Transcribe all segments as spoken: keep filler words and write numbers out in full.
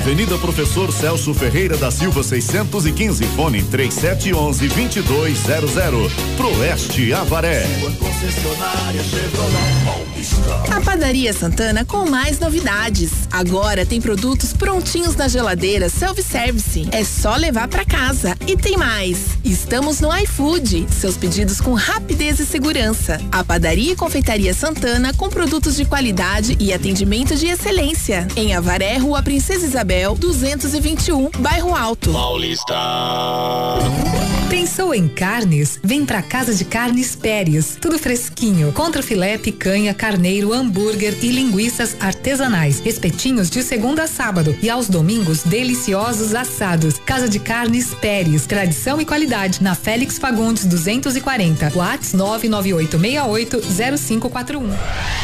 Avenida Professor Celso Ferreira da Silva seiscentos e quinze, fone três sete um um, dois dois zero zero. Proeste Avaré. Sua concessionária Chevrolet Paulista. A Padaria Santana com mais novidades. Agora tem produtos prontinhos na geladeira self-service. É só levar pra casa. E tem mais. Estamos no iFood. Seus pedidos com rapidez e segurança. A Padaria e Confeitaria Santana com produtos de qualidade e atendimento de excelência. Em Avaré, Rua Princesa Isabel, duzentos e vinte e um, Bairro Alto. Paulista. Pensou em carnes? Vem pra Casa de Carnes Pérez. Tudo fresquinho. Contra filé, picanha, carneiro, hambúrguer e linguiças artesanais. Espetinhos de segunda a sábado. E aos domingos, deliciosos assados. Casa de Carnes Pérez. Tradição e qualidade. Na Félix Fagundes duzentos e quarenta. WhatsApp nove nove oito seis oito zero cinco quatro um.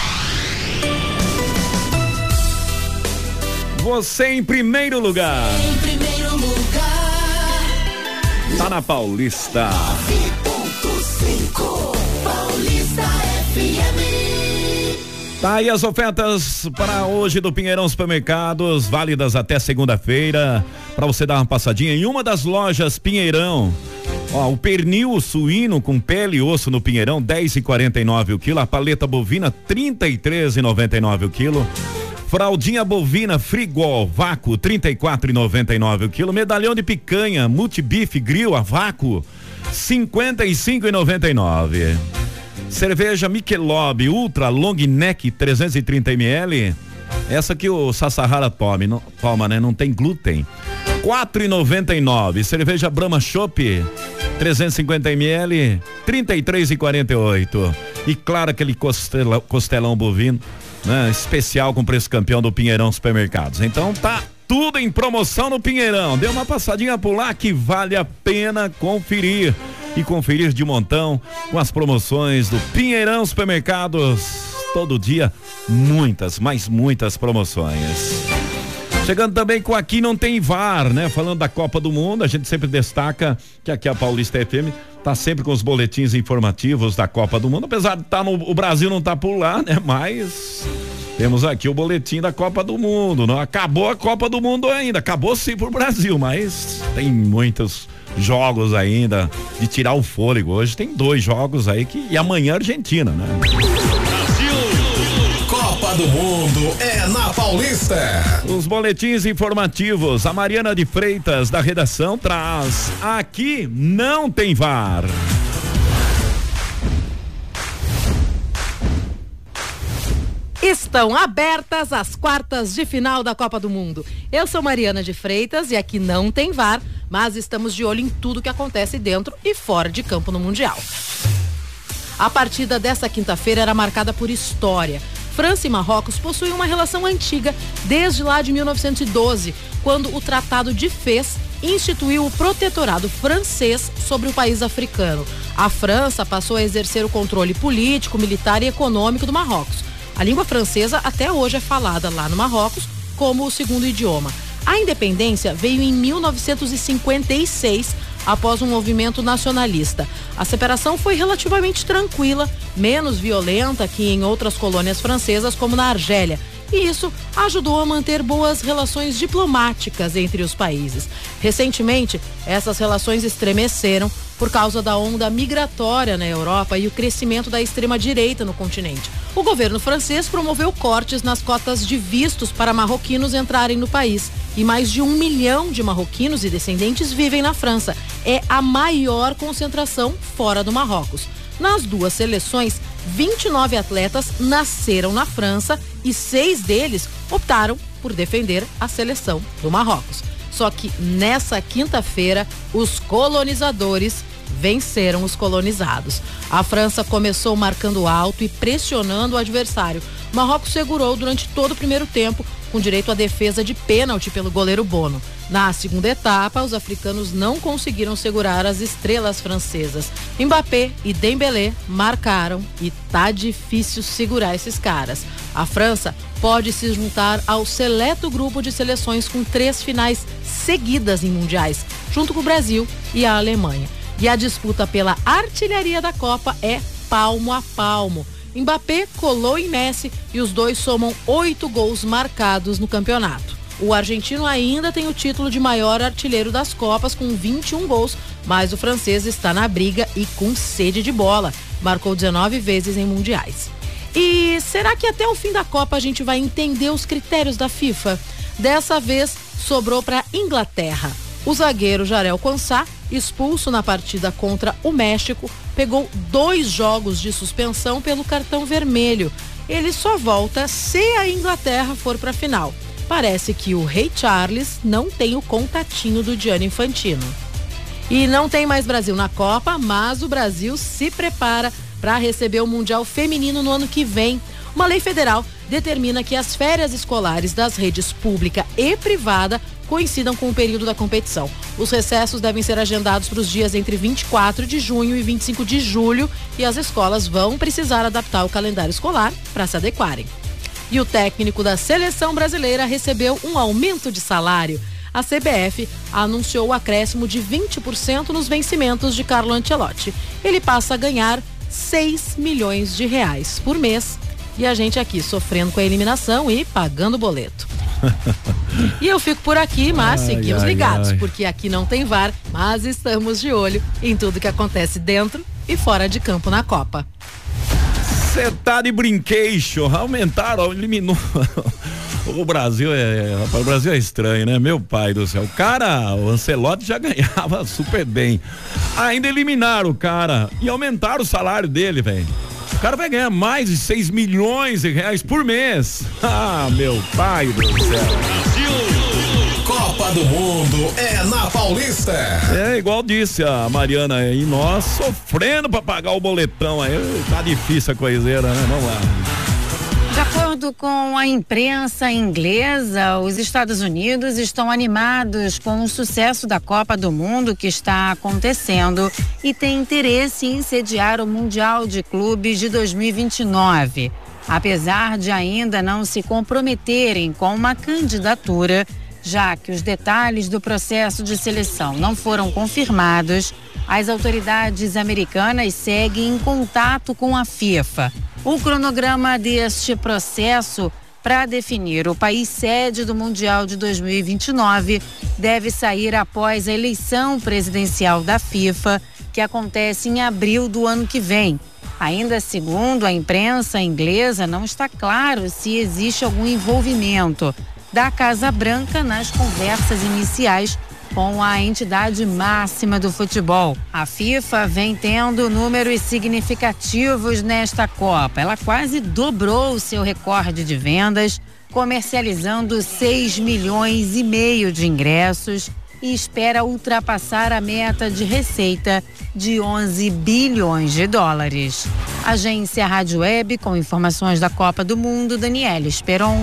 Você em primeiro lugar. Em primeiro lugar. Tá na Paulista. nove ponto cinco Paulista F M. Tá aí as ofertas para hoje do Pinheirão Supermercados, válidas até segunda-feira, para você dar uma passadinha em uma das lojas Pinheirão. Ó, o pernil suíno com pele e osso no Pinheirão, dez e quarenta e nove o quilo. A paleta bovina, trinta e três e noventa e nove o quilo. Fraldinha bovina Frigol vácuo, trinta e quatro e noventa e nove o quilo. Medalhão de picanha multibife grill a vácuo, cinquenta e cinco e noventa e nove. Cerveja Michelob Ultra Long Neck trezentos e trinta mililitros. Essa que o Sassahara tome, não, toma, né? Não tem glúten. quatro e noventa e nove. Cerveja Brahma Chopp trezentos e cinquenta mililitros, trinta e três e quarenta e oito. E claro, aquele costela, costelão bovino, né? Especial com preço campeão do Pinheirão Supermercados. Então tá tudo em promoção no Pinheirão. Dê uma passadinha por lá que vale a pena conferir. E conferir de montão com as promoções do Pinheirão Supermercados. Todo dia, muitas, mas muitas promoções. Chegando também com Aqui Não Tem V A R, né? Falando da Copa do Mundo, a gente sempre destaca que aqui a Paulista F M tá sempre com os boletins informativos da Copa do Mundo, apesar de tá no, o Brasil não tá por lá, né? Mas temos aqui o boletim da Copa do Mundo. Não acabou a Copa do Mundo ainda, acabou sim pro Brasil, mas tem muitos jogos ainda de tirar o fôlego. Hoje tem dois jogos aí que e amanhã Argentina, né? Copa do Mundo é na Paulista. Os boletins informativos, a Mariana de Freitas da redação traz Aqui Não Tem V A R. Estão abertas as quartas de final da Copa do Mundo. Eu sou Mariana de Freitas e aqui não tem V A R, mas estamos de olho em tudo que acontece dentro e fora de campo no Mundial. A partida dessa quinta-feira era marcada por história. França e Marrocos possuem uma relação antiga desde lá de mil novecentos e doze, quando o Tratado de Fez instituiu o protetorado francês sobre o país africano. A França passou a exercer o controle político, militar e econômico do Marrocos. A língua francesa até hoje é falada lá no Marrocos como o segundo idioma. A independência veio em mil novecentos e cinquenta e seis, após um movimento nacionalista. A separação foi relativamente tranquila, menos violenta que em outras colônias francesas, como na Argélia. E isso ajudou a manter boas relações diplomáticas entre os países. Recentemente, essas relações estremeceram por causa da onda migratória na Europa e o crescimento da extrema-direita no continente. O governo francês promoveu cortes nas cotas de vistos para marroquinos entrarem no país. E mais de um milhão de marroquinos e descendentes vivem na França. É a maior concentração fora do Marrocos. Nas duas seleções, vinte e nove atletas nasceram na França e seis deles optaram por defender a seleção do Marrocos. Só que nessa quinta-feira, os colonizadores venceram os colonizados. A França começou marcando alto e pressionando o adversário. Marrocos segurou durante todo o primeiro tempo, com direito à defesa de pênalti pelo goleiro Bono. Na segunda etapa, os africanos não conseguiram segurar as estrelas francesas. Mbappé e Dembélé marcaram e tá difícil segurar esses caras. A França pode se juntar ao seleto grupo de seleções com três finais seguidas em mundiais, junto com o Brasil e a Alemanha. E a disputa pela artilharia da Copa é palmo a palmo. Mbappé colou em Messi e os dois somam oito gols marcados no campeonato. O argentino ainda tem o título de maior artilheiro das Copas com vinte e um gols, mas o francês está na briga e com sede de bola. Marcou dezenove vezes em mundiais. E será que até o fim da Copa a gente vai entender os critérios da FIFA? Dessa vez sobrou para Inglaterra. O zagueiro Jarel Quansah, expulso na partida contra o México, pegou dois jogos de suspensão pelo cartão vermelho. Ele só volta se a Inglaterra for para a final. Parece que o Rei Charles não tem o contatinho do Gianni Infantino. E não tem mais Brasil na Copa, mas o Brasil se prepara para receber o Mundial Feminino no ano que vem. Uma lei federal determina que as férias escolares das redes pública e privada coincidam com o período da competição. Os recessos devem ser agendados para os dias entre vinte e quatro de junho e vinte e cinco de julho e as escolas vão precisar adaptar o calendário escolar para se adequarem. E o técnico da seleção brasileira recebeu um aumento de salário. A C B F anunciou o acréscimo de vinte por cento nos vencimentos de Carlo Ancelotti. Ele passa a ganhar seis milhões de reais por mês. E a gente aqui sofrendo com a eliminação e pagando o boleto. E eu fico por aqui, mas ai, seguimos ai, ligados, ai. porque aqui não tem V A R, mas estamos de olho em tudo que acontece dentro e fora de campo na Copa. Você tá de brinquedo, aumentaram, eliminou. O Brasil é, o Brasil é estranho, né? Meu pai do céu. O cara, o Ancelotti já ganhava super bem. Ainda eliminaram o cara e aumentaram o salário dele, velho. O cara vai ganhar mais de seis milhões de reais por mês. Ah, meu pai do céu. Copa do Mundo é na Paulista. É, igual disse a Mariana aí, nós sofrendo pra pagar o boletão aí. Tá difícil a coiseira, né? Vamos lá. De acordo com a imprensa inglesa, os Estados Unidos estão animados com o sucesso da Copa do Mundo que está acontecendo e têm interesse em sediar o Mundial de Clubes de dois mil e vinte e nove. Apesar de ainda não se comprometerem com uma candidatura, já que os detalhes do processo de seleção não foram confirmados, as autoridades americanas seguem em contato com a FIFA. O cronograma deste processo para definir o país sede do Mundial de dois mil e vinte e nove deve sair após a eleição presidencial da FIFA, que acontece em abril do ano que vem. Ainda segundo a imprensa inglesa, não está claro se existe algum envolvimento da Casa Branca nas conversas iniciais com a entidade máxima do futebol. A FIFA vem tendo números significativos nesta Copa. Ela quase dobrou o seu recorde de vendas, comercializando seis milhões e meio de ingressos e espera ultrapassar a meta de receita de onze bilhões de dólares. Agência Rádio Web, com informações da Copa do Mundo, Daniela Esperon.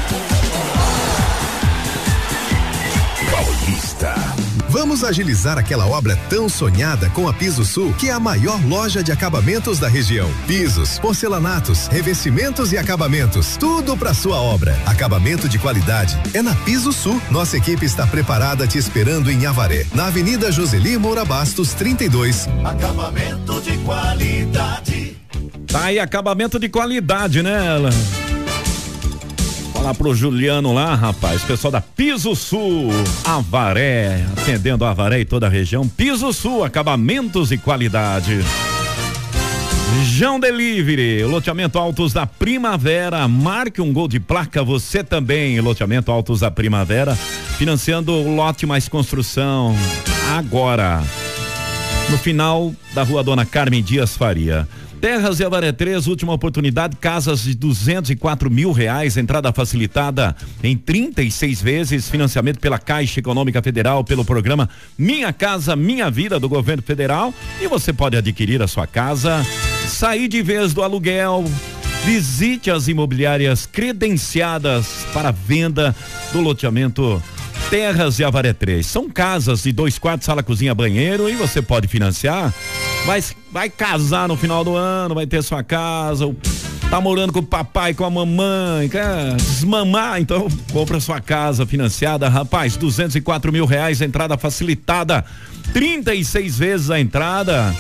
Vamos agilizar aquela obra tão sonhada com a Piso Sul, que é a maior loja de acabamentos da região. Pisos, porcelanatos, revestimentos e acabamentos, tudo para sua obra. Acabamento de qualidade é na Piso Sul. Nossa equipe está preparada te esperando em Avaré, na Avenida Joseli Moura Bastos, trinta e dois. Acabamento de qualidade. Tá aí, acabamento de qualidade, né, ela? Falar pro Juliano lá, rapaz, pessoal da Piso Sul, Avaré, atendendo a Avaré e toda a região. Piso Sul, acabamentos e qualidade. João Delivery, loteamento Altos da Primavera, marque um gol de placa, você também, loteamento Altos da Primavera, financiando o lote mais construção, agora, no final da rua Dona Carmen Dias Faria. Terras e Avaré três, última oportunidade, casas de duzentos e quatro mil reais, entrada facilitada em trinta e seis vezes, financiamento pela Caixa Econômica Federal, pelo programa Minha Casa Minha Vida do Governo Federal, e você pode adquirir a sua casa, sair de vez do aluguel. Visite as imobiliárias credenciadas para venda do loteamento Terras e Avaré três. São casas de dois quartos, sala, cozinha, banheiro, e você pode financiar. Vai, vai casar no final do ano, vai ter sua casa, tá morando com o papai, com a mamãe, quer desmamar, então compra sua casa financiada, rapaz, duzentos e quatro mil reais, entrada facilitada, trinta e seis vezes a entrada.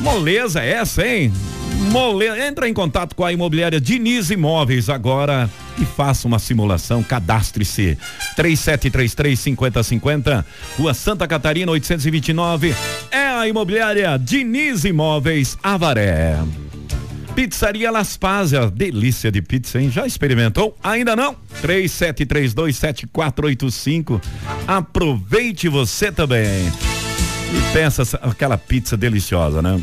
Moleza essa, hein? Moleza. Entra em contato com a imobiliária Diniz Imóveis agora e faça uma simulação, cadastre-se. três sete três três, cinco zero cinco zero, Rua Santa Catarina, oitocentos e vinte e nove. É a imobiliária Diniz Imóveis Avaré. Pizzaria Las Pazas, delícia de pizza, hein? Já experimentou? Ainda não? três sete três dois, sete quatro oito cinco. Aproveite você também. E peça aquela pizza deliciosa, né?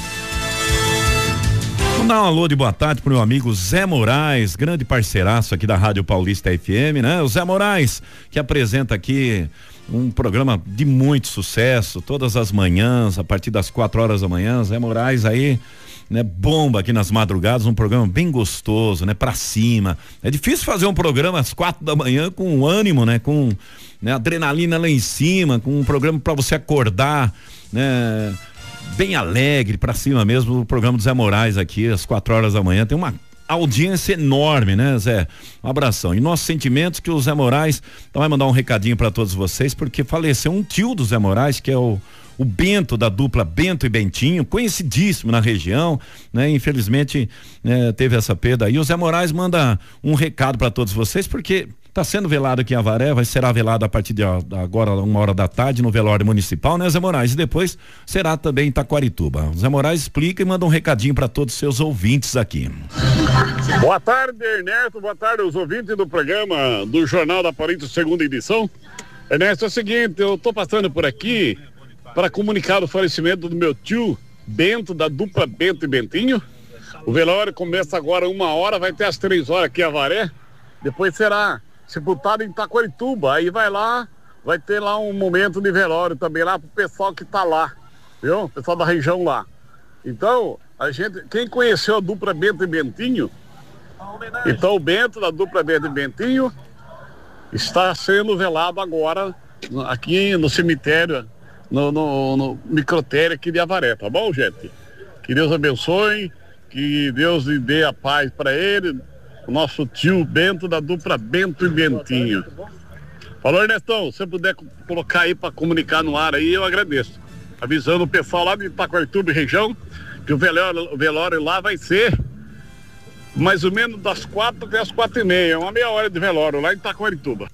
Vamos dar um alô de boa tarde pro meu amigo Zé Moraes, grande parceiraço aqui da Rádio Paulista F M, né? O Zé Moraes, que apresenta aqui um programa de muito sucesso, todas as manhãs, a partir das quatro horas da manhã. Zé Moraes aí, né, bomba aqui nas madrugadas, um programa bem gostoso, né, pra cima. É difícil fazer um programa às quatro da manhã com ânimo, né, com, né, adrenalina lá em cima, com um programa pra você acordar, né, bem alegre, pra cima mesmo. O programa do Zé Moraes aqui às quatro horas da manhã tem uma audiência enorme, né, Zé? Um abração. E nossos sentimentos, que o Zé Moraes então vai mandar um recadinho pra todos vocês, porque faleceu um tio do Zé Moraes, que é o o Bento, da dupla Bento e Bentinho, conhecidíssimo na região, né? Infelizmente, né, teve essa perda. E o Zé Moraes manda um recado para todos vocês, porque está sendo velado aqui em Avaré, vai ser velado a partir de agora, uma hora da tarde, no velório municipal, né, Zé Moraes? E depois será também em Taquarituba. O Zé Moraes explica e manda um recadinho para todos os seus ouvintes aqui. Boa tarde, Ernesto, boa tarde aos ouvintes do programa do Jornal da Paulista, segunda edição. Ernesto, é o seguinte, eu tô passando por aqui para comunicar o falecimento do meu tio Bento, da dupla Bento e Bentinho. O velório começa agora uma hora, vai ter às três horas aqui em Avaré, depois será sepultado em Taquarituba. Aí vai lá, vai ter lá um momento de velório também lá pro pessoal que tá lá, viu? O pessoal da região lá. Então, a gente, quem conheceu a dupla Bento e Bentinho, então o Bento, da dupla Bento e Bentinho, está sendo velado agora aqui no cemitério, no, no, no microtério aqui de Avaré, tá bom, gente? Que Deus abençoe, que Deus lhe dê a paz para ele, o nosso tio Bento, da dupla Bento e Bentinho. Falou, Ernestão, se você puder colocar aí para comunicar no ar aí, eu agradeço. Avisando o pessoal lá de Taquarituba e região, que o velório, o velório lá vai ser mais ou menos das quatro até as quatro e meia, uma meia hora de velório lá em Taquarituba.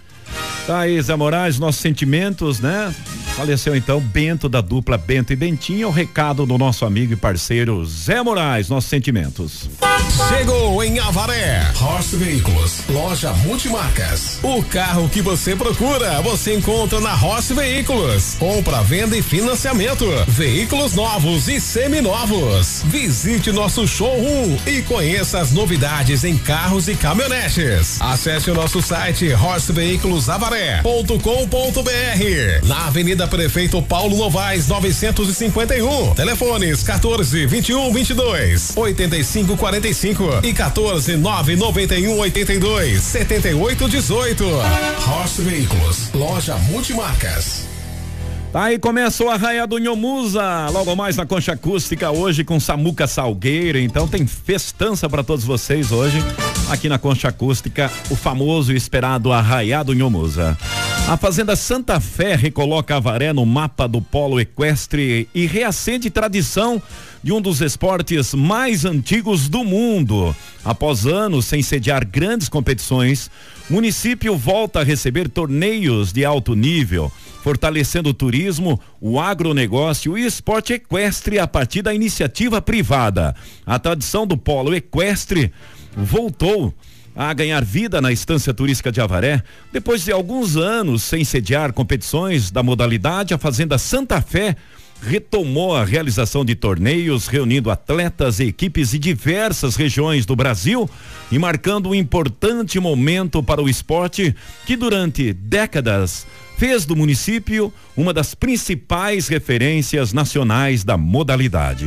Tá aí, Zé Moraes, nossos sentimentos, né? Faleceu então Bento, da dupla Bento e Bentinho. O recado do nosso amigo e parceiro Zé Moraes, nossos sentimentos. Chegou em Avaré, Horse Veículos, loja multimarcas. O carro que você procura, você encontra na Horse Veículos. Compra, venda e financiamento. Veículos novos e seminovos. Visite nosso showroom e conheça as novidades em carros e caminhonetes. Acesse o nosso site horse veículos avaré ponto com ponto br. Na Avenida Prefeito Paulo Novaes, novecentos e cinquenta e um. Telefones quatorze, vinte e um, vinte e dois, oitenta e cinco, quarenta e cinco e quatorze, nove, noventa e um, oitenta e dois, setenta e oito, dezoito. Horse Veículos, loja multimarcas. Tá aí, começou a Arraia do Nhomusa, logo mais na Concha Acústica, hoje com Samuca Salgueiro. Então tem festança para todos vocês hoje aqui na Concha Acústica, o famoso e esperado Arraia do Nhomusa. A Fazenda Santa Fé recoloca Avaré no mapa do polo equestre e reacende tradição de um dos esportes mais antigos do mundo. Após anos sem sediar grandes competições, o município volta a receber torneios de alto nível, fortalecendo o turismo, o agronegócio e o esporte equestre a partir da iniciativa privada. A tradição do polo equestre voltou a ganhar vida na Estância Turística de Avaré. Depois de alguns anos sem sediar competições da modalidade, a Fazenda Santa Fé retomou a realização de torneios, reunindo atletas e equipes de diversas regiões do Brasil e marcando um importante momento para o esporte que durante décadas fez do município uma das principais referências nacionais da modalidade.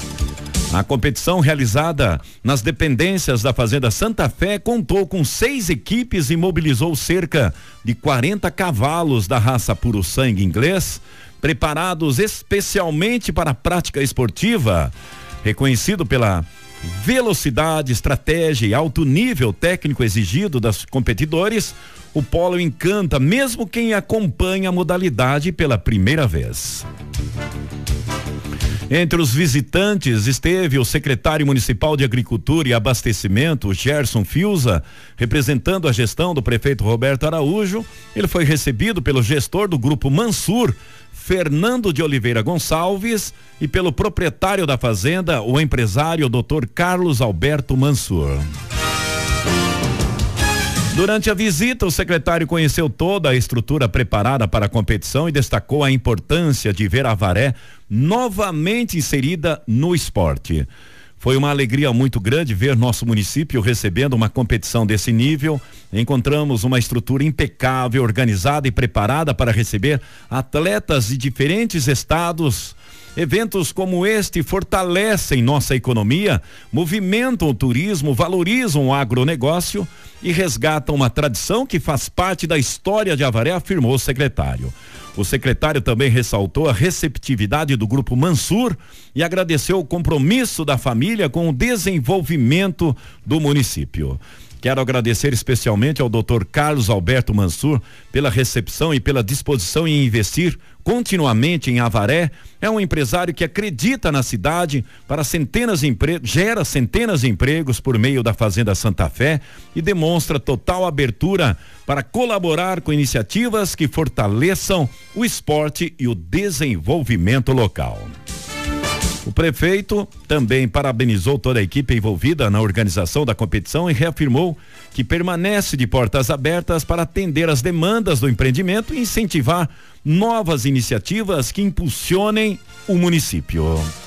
A competição, realizada nas dependências da Fazenda Santa Fé, contou com seis equipes e mobilizou cerca de quarenta cavalos da raça puro sangue inglês, preparados especialmente para a prática esportiva. Reconhecido pela velocidade, estratégia e alto nível técnico exigido dos competidores, o polo encanta mesmo quem acompanha a modalidade pela primeira vez. Entre os visitantes esteve o secretário municipal de Agricultura e Abastecimento, Gerson Fiuza, representando a gestão do prefeito Roberto Araújo. Ele foi recebido pelo gestor do Grupo Mansur, Fernando de Oliveira Gonçalves, e pelo proprietário da fazenda, o empresário doutor Carlos Alberto Mansur. Durante a visita, o secretário conheceu toda a estrutura preparada para a competição e destacou a importância de ver a Avaré novamente inserida no esporte. Foi uma alegria muito grande ver nosso município recebendo uma competição desse nível. Encontramos uma estrutura impecável, organizada e preparada para receber atletas de diferentes estados. Eventos como este fortalecem nossa economia, movimentam o turismo, valorizam o agronegócio e resgatam uma tradição que faz parte da história de Avaré, afirmou o secretário. O secretário também ressaltou a receptividade do Grupo Mansur e agradeceu o compromisso da família com o desenvolvimento do município. Quero agradecer especialmente ao doutor Carlos Alberto Mansur pela recepção e pela disposição em investir continuamente em Avaré. É um empresário que acredita na cidade para centenas de empregos, gera centenas de empregos por meio da Fazenda Santa Fé e demonstra total abertura para colaborar com iniciativas que fortaleçam o esporte e o desenvolvimento local. O prefeito também parabenizou toda a equipe envolvida na organização da competição e reafirmou que permanece de portas abertas para atender às demandas do empreendimento e incentivar novas iniciativas que impulsionem o município.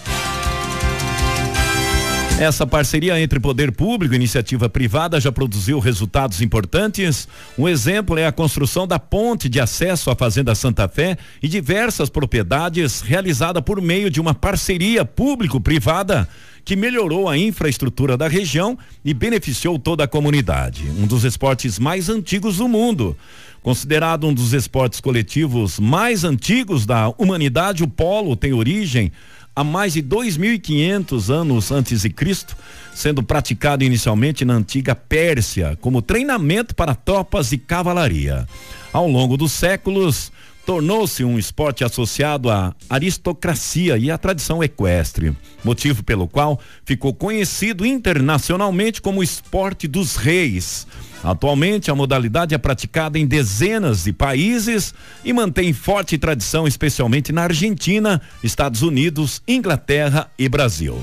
Essa parceria entre poder público e iniciativa privada já produziu resultados importantes. Um exemplo é a construção da ponte de acesso à Fazenda Santa Fé e diversas propriedades realizada por meio de uma parceria público-privada que melhorou a infraestrutura da região e beneficiou toda a comunidade. Um dos esportes mais antigos do mundo. Considerado um dos esportes coletivos mais antigos da humanidade, o polo tem origem há mais de dois mil e quinhentos anos antes de Cristo, sendo praticado inicialmente na antiga Pérsia, como treinamento para tropas de cavalaria. Ao longo dos séculos, tornou-se um esporte associado à aristocracia e à tradição equestre, motivo pelo qual ficou conhecido internacionalmente como o esporte dos reis. Atualmente, a modalidade é praticada em dezenas de países e mantém forte tradição, especialmente na Argentina, Estados Unidos, Inglaterra e Brasil.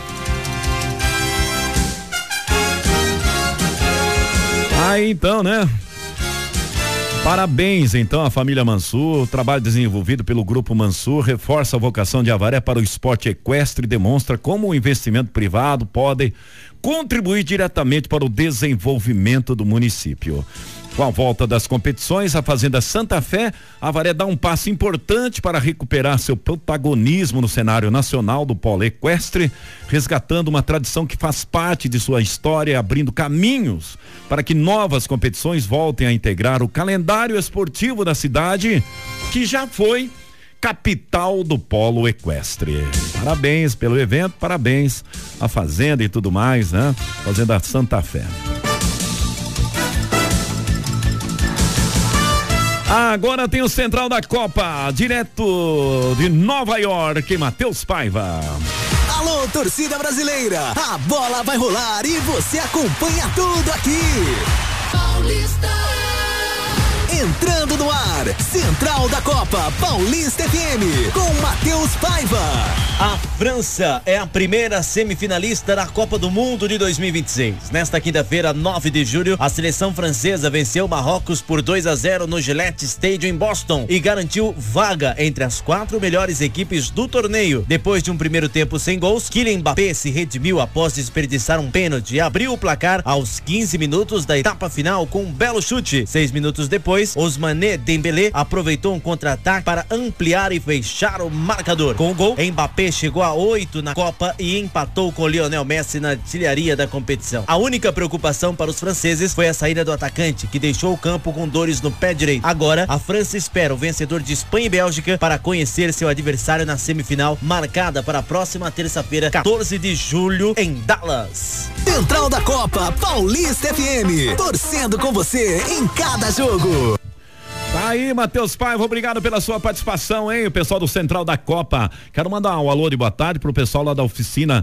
Aí então, né? Parabéns então à família Mansur. O trabalho desenvolvido pelo Grupo Mansur reforça a vocação de Avaré para o esporte equestre e demonstra como o investimento privado pode contribuir diretamente para o desenvolvimento do município. Com a volta das competições, a Fazenda Santa Fé, Avaré dá um passo importante para recuperar seu protagonismo no cenário nacional do polo equestre, resgatando uma tradição que faz parte de sua história e abrindo caminhos para que novas competições voltem a integrar o calendário esportivo da cidade, que já foi capital do polo equestre. Parabéns pelo evento, parabéns à Fazenda e tudo mais, né? Fazenda Santa Fé. Agora tem o Central da Copa, direto de Nova York, Matheus Paiva. Alô, torcida brasileira, a bola vai rolar e você acompanha tudo aqui. Paulista. Entrando no ar, Central da Copa, Paulista F M, com Matheus Paiva. A França é a primeira semifinalista da Copa do Mundo de dois mil e vinte e seis. Nesta quinta-feira, nove de julho, a seleção francesa venceu Marrocos por dois a zero no Gillette Stadium em Boston e garantiu vaga entre as quatro melhores equipes do torneio. Depois de um primeiro tempo sem gols, Kylian Mbappé se redimiu após desperdiçar um pênalti e abriu o placar aos quinze minutos da etapa final com um belo chute. Seis minutos depois, Ousmane Dembélé aproveitou um contra-ataque para ampliar e fechar o marcador. Com o gol, Mbappé chegou a oito na Copa e empatou com Lionel Messi na artilharia da competição. A única preocupação para os franceses foi a saída do atacante, que deixou o campo com dores no pé direito. Agora, a França espera o vencedor de Espanha e Bélgica para conhecer seu adversário na semifinal, marcada para a próxima terça-feira, quatorze de julho, em Dallas. Central da Copa, Paulista F M, torcendo com você em cada jogo. Tá aí, Matheus Paiva, obrigado pela sua participação, hein? O pessoal do Central da Copa. Quero mandar um alô de boa tarde pro pessoal lá da oficina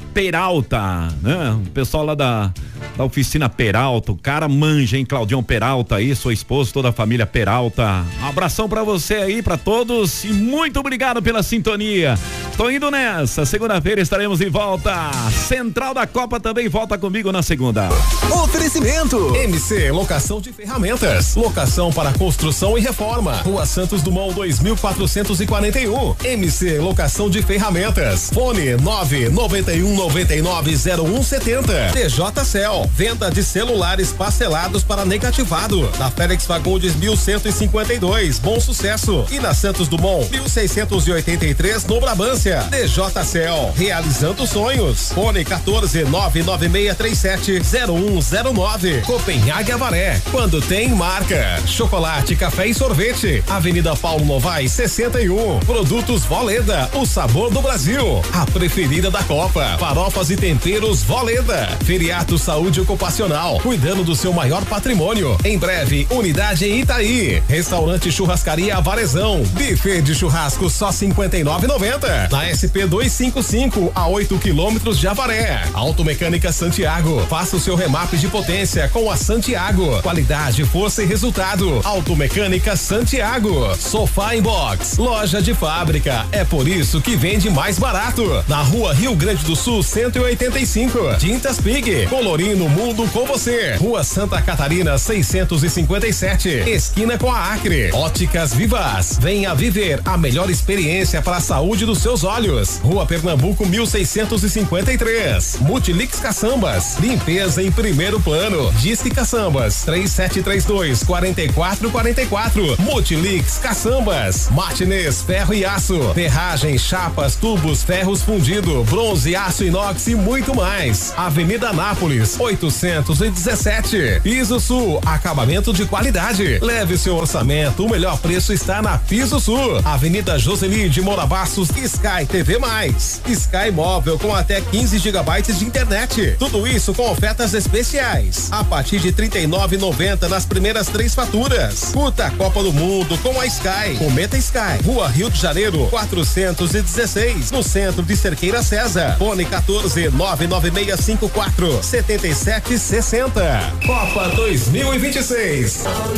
Peralta, né? O pessoal lá da, da oficina Peralta, o cara manja, hein? Claudião Peralta aí, sua esposa, toda a família Peralta. Um abração pra você aí, pra todos e muito obrigado pela sintonia. Tô indo nessa, segunda-feira estaremos de volta. Central da Copa também volta comigo na segunda. Oferecimento M C Locação de Ferramentas, locação para construção e reforma, Rua Santos Dumont dois mil quatrocentos e quarenta e um. M C Locação de Ferramentas, fone nove nove um nove nove zero um setenta. D J Cel, venda de celulares parcelados para negativado, na Félix Fagundes mil cento e cinquenta e dois, Bom Sucesso, e na Santos Dumont mil seiscentos e oitenta e três, no Brabância. D J Cel, realizando sonhos. Fone quatorze nove nove seis três sete zero um zero nove. Copenhague Avaré, quando tem marca. Chocolate, café e sorvete, Avenida Paulo Novaes sessenta e um. Produtos Voleda, o sabor do Brasil. A preferida da Copa. Farofas e temperos Voleda. Feriato Saúde Ocupacional, cuidando do seu maior patrimônio. Em breve, unidade em Itaí. Restaurante Churrascaria Avarezão. Buffet de churrasco só cinquenta e nove reais e noventa centavos. Na S P duzentos e cinquenta e cinco, a oito quilômetros de Avaré. Automecânica Santiago. Faça o seu remap de potência com a Santiago. Qualidade, força e resultado. Automecânica Santiago. Sofá Inbox. Loja de fábrica. É por isso que vende mais barato. Na Rua Rio Grande do Sul cento e oitenta e cinco. Tintas Pig. Colorindo o mundo com você. Rua Santa Catarina seiscentos e cinquenta e sete. Esquina com a Acre. Óticas Vivas. Venha viver a melhor experiência para a saúde dos seus olhos. Rua Pernambuco mil seiscentos e cinquenta e três. Multilix Caçambas. Limpeza em primeiro plano. Disque Caçambas três sete três dois quatro quatro quatro quatro. Multilix Caçambas. Martinez Ferro e Aço. Ferragem, chapas, tubos, ferros fundido, bronze, aço inox e muito mais. Avenida Anápolis oitocentos e dezessete. Piso Sul, acabamento de qualidade. Leve seu orçamento, o melhor preço está na Piso Sul. Avenida Joseli de Morabassos, Sky T V mais. Sky Móvel com até quinze gigabytes de internet. Tudo isso com ofertas especiais. A partir de trinta e nove reais e noventa centavos nas primeiras três faturas. Curta a Copa do Mundo com a Sky. Cometa Sky. Rua Rio de Janeiro quatrocentos e dezesseis, no centro de Cerqueira César. Fone quatorze nove nove seis cinco quatro sete sete seis zero. Copa dois mil e vinte e seis.